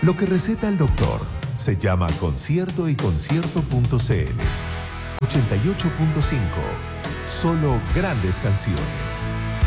Lo que receta el doctor se llama concierto y concierto.cl. 88.5. Solo grandes canciones.